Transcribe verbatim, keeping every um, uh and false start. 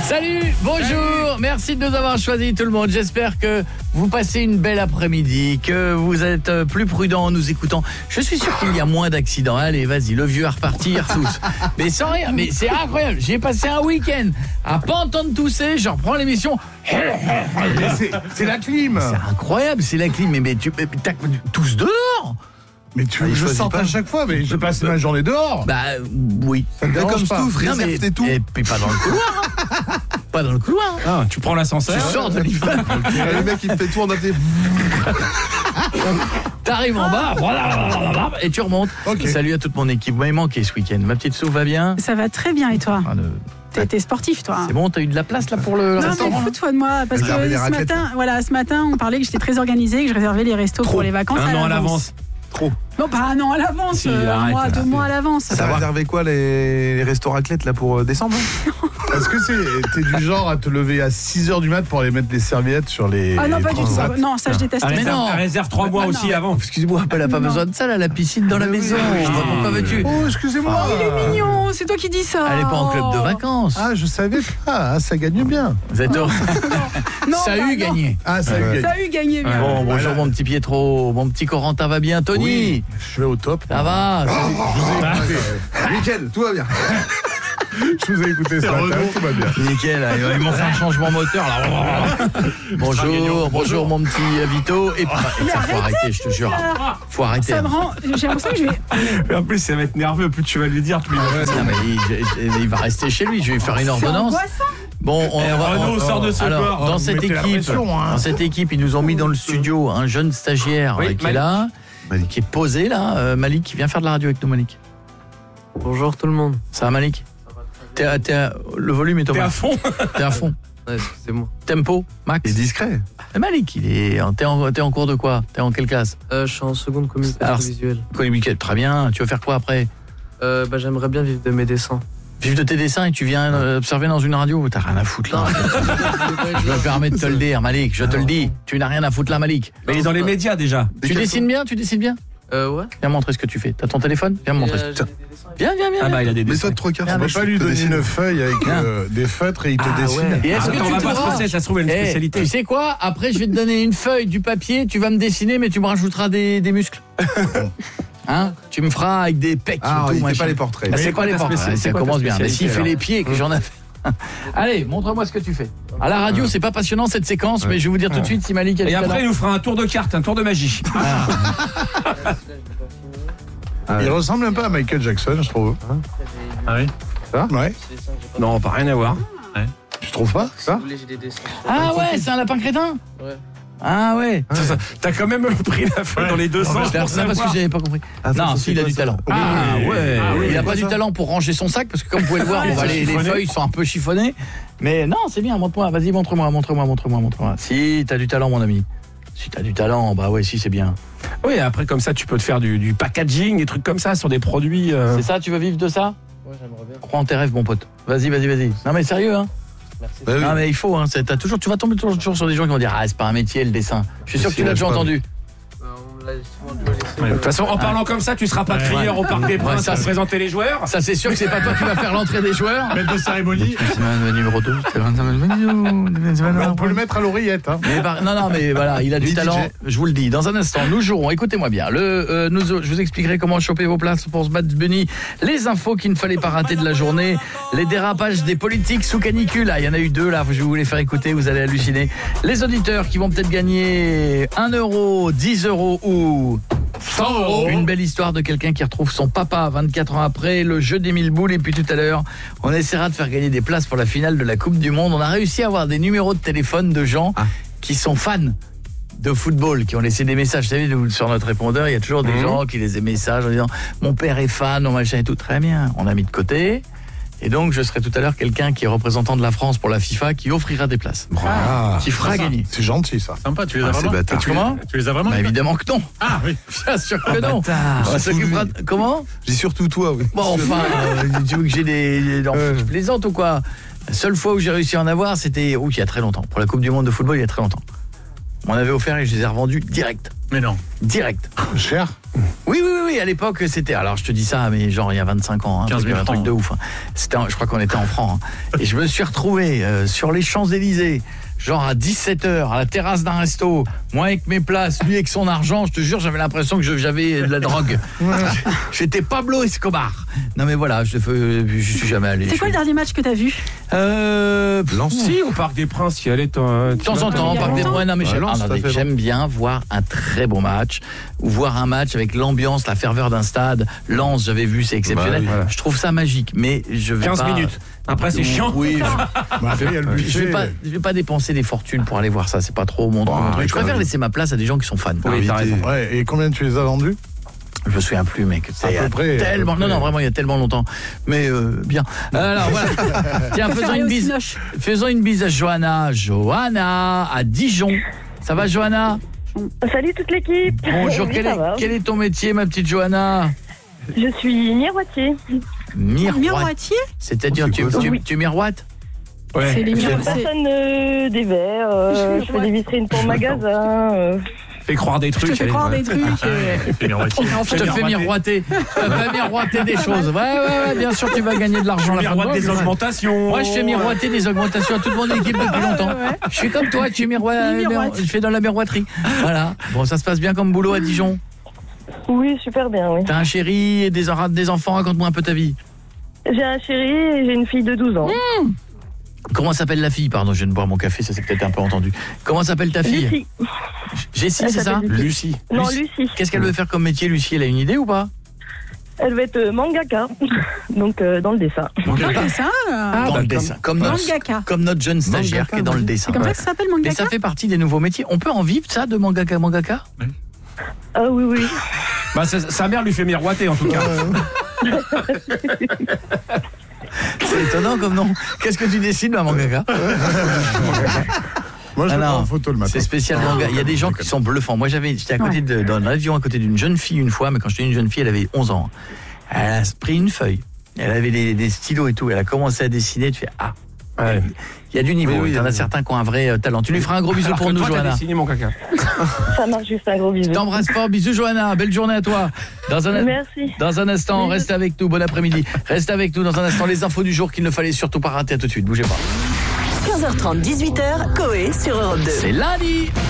Salut, bonjour, Salut. Merci de nous avoir choisis tout le monde. J'espère que vous passez une belle après-midi, que vous êtes plus prudents en nous écoutant. Je suis sûr qu'il y a moins d'accidents. Allez, vas-y, le vieux à repartir tous. Mais sans rien, mais c'est incroyable. J'ai passé un week-end à pas entendre tousser, je reprends l'émission. C'est, c'est la clim. C'est incroyable, c'est la clim. Mais, mais tu mais, t'as tous dehors. Mais tu veux que je sorte à chaque fois, mais je passe ma journée dehors. Bah oui. Ça te dérange pas. Non, mais tes tout. Et puis pas dans le couloir. Hein. Pas dans le couloir. Ah, tu prends l'ascenseur. Tu sors de l'immeuble. Le mec il te fait tout en athée. T'arrives en bas, voilà, et tu remontes. Okay. Salut à toute mon équipe. Vous m'avez manqué ce week-end. Ma petite Sou va bien? Ça va très bien et toi? Ah, de... T'as été sportif, toi. C'est bon, t'as eu de la place là pour le non, restaurant. Non, mais fous-toi de moi, parce que ce matin, voilà, ce matin, on parlait que j'étais très organisée, que je réservais les restos Trop. pour les vacances. Un à an à l'avance. Trop. Non, pas un an à l'avance, si, euh, un mois, deux mois à l'avance. Ça va réserver quoi les, les restos raclette là pour euh, décembre? Est-ce que c'est, t'es du genre à te lever à six heures du mat pour aller mettre les serviettes sur les... Ah non, pas du tout. Ça, non, ça je déteste. Ah, mais non, réserve trois mois ah, aussi avant. Excuse-moi, elle n'a pas besoin de ça, là, la piscine dans la maison. Pourquoi veux-tu? Oh, excusez-moi. Oh, il est mignon, c'est toi qui dis ça. Elle n'est pas en club de vacances. Ah, je savais pas, ça gagne bien. Vous êtes heureux? Ça a eu gagné. Ah, ça a eu gagné. Ça a eu gagné. Bon, bonjour mon petit Pietro, mon petit Corentin va bien, Tony? Je vais au top. Ça va? Nickel, tout va bien. Je vous ai écouté ça, tout va bien. Nickel, ils m'ont fait un changement moteur là. Bonjour, bonjour mon petit Vito. Et puis, ça faut arrêter, je te jure. Faut arrêter. Ça me rend, j'ai l'impression que je vais... Mais en plus, ça va être nerveux, plus tu vas lui dire, plus il va... Non, mais il, il va rester chez lui, je vais lui faire une ordonnance. Bon, on, eh, on va Renaud on, sort de ce alors, corps. Dans cette équipe, hein. dans cette équipe, ils nous ont mis dans le studio un jeune stagiaire oui, qui Malik. est là, Malik. qui est posé là, euh, Malik, qui vient faire de la radio avec nous, Malik. Bonjour tout le monde. Ça va, Malik? T'es à, t'es à, le volume est au T'es max. à fond. T'es à fond. Ouais, excusez-moi. Tempo, max. Il est discret. Et Malik, il est, t'es en, t'es en cours de quoi? T'es en quelle classe? euh, Je suis en seconde communication Alors, visuelle. Communication, très bien. Tu veux faire quoi après? euh, bah, J'aimerais bien vivre de mes dessins. Vivre de tes dessins et tu viens euh, observer dans une radio? T'as rien à foutre là. Je me permets de te le dire, Malik, je te le dis. Tu n'as rien à foutre là, Malik. Mais il est dans les médias déjà. Tu dessines bien? Tu dessines bien? Euh, ouais. Viens montrer ce que tu fais. T'as ton téléphone? Viens me montrer. Euh, Viens, viens, viens. Ah bah il a des dessins. Mets-toi de trois quarts. On va pas lui donner une feuille avec euh, des feutres et il te ah, dessine. Ouais. Et est-ce ah, que attends, tu on va pas se passer, ça se trouve une hey, spécialité. Tu sais quoi? Après je vais te donner une feuille, du papier, tu vas me dessiner mais tu me rajouteras des, des muscles. Hein? Tu me feras avec des pecs. Ah, tout, il machin. fait pas les portraits. Ah, c'est pas les portraits, ça commence bien. Mais s'il fait les pieds que j'en ai fait. Allez, montre-moi ce que tu fais. À la radio, c'est pas passionnant cette séquence, mais je vais vous dire tout de suite si Malik a du Et talent. après, il nous fera un tour de cartes, un tour de magie. Ah. Ah, il ressemble un peu à Michael Jackson, je trouve. Ah oui? Ça? Ouais. Non, pas rien à voir. Ouais. Tu trouves pas ça? Ah ouais, c'est un lapin crétin? Ouais. Ah ouais. Ça, ça, t'as quand même pris la feuille ouais. dans les deux sens. C'est parce que j'avais pas compris. Ah, non, si, il a du talent. Ah ouais. Ah, oui, il a pas du talent pour ranger son sac parce que comme vous pouvez le voir, on va les, les feuilles sont un peu chiffonnées. Mais non, c'est bien, montre-moi, vas-y, montre-moi, montre-moi, montre-moi, montre-moi. Si, t'as du talent, mon ami. Si t'as du talent, bah ouais, si, c'est bien. Oui, après, comme ça, tu peux te faire du, du packaging, des trucs comme ça, sur des produits... Euh... C'est ça, tu veux vivre de ça? Ouais, j'aimerais bien. Crois en tes rêves, mon pote. Vas-y, vas-y, vas-y. Non, mais sérieux, hein? Merci. Bah oui. Non, mais il faut, hein. T'as toujours, tu vas tomber toujours, toujours sur des gens qui vont dire, ah, c'est pas un métier, le dessin. Je suis sûr que tu l'as déjà entendu. De toute façon, en parlant comme ça, tu seras pas crieur ouais. au Parc des Princes ouais, à se présenter les joueurs. Ça, c'est sûr que c'est pas toi qui vas faire l'entrée des joueurs. Maître de cérémonie. Numéro deux. On peut le mettre à l'oreillette. Hein. Mais par... Non, non, mais voilà, il a du talent. Je vous le dis. Dans un instant, nous jouerons. Écoutez-moi bien. Le, euh, nous, je vous expliquerai comment choper vos places pour ce Bad Bunny. Les infos qu'il ne fallait pas rater de la journée. Les dérapages des politiques sous canicule. Ah, il y en a eu deux là. Je vais vous les faire écouter. Vous allez halluciner. Les auditeurs qui vont peut-être gagner un euro, dix euros ou cent euros. Une belle histoire de quelqu'un qui retrouve son papa vingt-quatre ans après, le jeu des mille boules. Et puis tout à l'heure, on essaiera de faire gagner des places pour la finale de la Coupe du Monde. On a réussi à avoir des numéros de téléphone de gens ah. qui sont fans de football, qui ont laissé des messages. Vous savez, sur notre répondeur, il y a toujours des mmh. gens qui laissent des messages en disant « Mon père est fan, mon machin et tout. » Très bien, on a mis de côté. Et donc, je serai tout à l'heure quelqu'un qui est représentant de la France pour la FIFA qui offrira des places. Ah, qui fera gagner. C'est gentil, ça. Sympa, tu les as ah, vraiment bâtard. Tu, comment tu les as vraiment bah, évidemment que non. Ah oui. Bien sûr que oh, non. Bâtard. On s'occupera de... Comment? J'ai surtout toi, oui. Bon, enfin, euh, tu veux que j'ai des... des... Euh. plaisantes ou quoi? La seule fois où j'ai réussi à en avoir, c'était... Oh, il y a très longtemps. Pour la Coupe du Monde de football, il y a très longtemps. On avait offert et je les ai revendus direct. Mais non. Direct. Cher. Oui, oui, oui, oui, à l'époque, c'était... Alors, je te dis ça, mais genre, il y a vingt-cinq ans, hein, quinze mille un truc francs. de ouf. Hein. C'était, je crois qu'on était en francs. Hein. Et je me suis retrouvé euh, sur les Champs-Élysées, genre à dix-sept heures, à la terrasse d'un resto, moi avec mes places, lui avec son argent, je te jure, j'avais l'impression que je, j'avais de la drogue. J'étais Pablo Escobar. Non, mais voilà, je, je suis jamais allé. C'est quoi le dernier match que t'as vu? Euh... Si, au Parc des Princes, il y allait de temps De temps en temps, Il y a Parc des longtemps. Princes. Non, mais Ouais, j'aime, Lens, ah, ça non, fait j'aime bien voir un très beau match, ou voir un match avec l'ambiance, la ferveur d'un stade. Lens, j'avais vu, c'est exceptionnel. Bah oui, voilà. Je trouve ça magique, mais je vais quinze pas... minutes. Après, c'est chiant. Oui, je, Bah, après, il y a le je vais budget. pas, je vais pas dépenser des fortunes pour aller voir ça. C'est pas trop mon, Bah, mon truc. Je quand préfère même. laisser ma place à des gens qui sont fans. Oui, t'as raison. Ouais, et combien tu les as vendus? Je me souviens plus, mec. C'est À il y a peu près, à tellement. peu Non, près. non, vraiment, il y a tellement longtemps. Mais euh, bien. Alors voilà. Tiens, faisons une bise. Faisons une bise à Johanna. Johanna à Dijon. Ça va, Johanna? Salut toute l'équipe. Bonjour. Oui, quel, ça est, va. quel est ton métier, ma petite Johanna? Je suis miroitier. Miroite. Miroitier? C'est-à-dire, Oh, tu, c'est quoi, tu, oui. tu miroites? Ouais. C'est les Je miroirs. c'est- personne euh, des verres, euh, je fais des vitrines pour magasin. Euh. Fais croire des Je trucs. te fais allez, croire ouais. des trucs. euh, Je te fais miroiter. Je te fais miroiter des choses. Ouais, ouais, ouais, bien sûr, tu vas gagner de l'argent. On la fin de miroite mois. des augmentations. Moi, je fais miroiter des augmentations à toute mon équipe depuis longtemps. Je suis comme toi, tu miroites, Il miroite. je fais dans la miroiterie. Voilà. Bon, ça se passe bien comme boulot à Dijon. Oui, super bien, oui. T'as un chéri et des, des enfants, raconte-moi un peu ta vie. J'ai un chéri et j'ai une fille de douze ans. Comment s'appelle la fille? Pardon, je viens de boire mon café, ça s'est peut-être un peu entendu. Comment s'appelle ta fille? Lucie. Jessie, Elle c'est ça? s'appelle Lucie. Non, Lucie. Lucie. Qu'est-ce qu'elle veut faire comme métier, Lucie? Elle a une idée ou pas? Elle va être euh, mangaka, donc euh, dans le dessin. Dans le dessin. euh, Dans bah, le dessin. Comme notre, Mangaka. comme notre jeune stagiaire Mangaka, qui est dans le ouais. dessin. C'est comme ça Ouais. que ça s'appelle Mais mangaka? ça fait partie des nouveaux métiers. On peut en vivre, ça, de mangaka mangaka? Ah oui, oui. Bah, sa, sa mère lui fait miroiter en tout cas. C'est étonnant comme nom. Qu'est-ce que tu décides, ma mangaka? Moi, je Ah le prends non, en photo le matin. C'est spécial manga. Il y a des gens qui sont bluffants. Moi, j'avais, j'étais à côté de, dans l'avion à côté d'une jeune fille une fois, mais quand j'étais une jeune fille, elle avait onze ans. Elle a pris une feuille. Elle avait des, des stylos et tout. Elle a commencé à dessiner. Tu fais, ah. Ouais. Il y a du niveau. Oui, oui, il y en a oui. certains qui ont un vrai euh, talent. Tu lui feras un gros bisou Alors pour que nous, toi, t'as Johanna. dessiné mon caca. Ça marche, juste un gros bisou. Je t'embrasse fort. Bisous, Johanna. Belle journée à toi. Dans un, Merci. dans un instant, Bisous. reste avec nous. Bon après-midi. Reste avec nous dans un instant. Les infos du jour qu'il ne fallait surtout pas rater. À tout de suite. Bougez pas. quinze heures trente, dix-huit heures, Coé sur Europe deux. C'est lundi.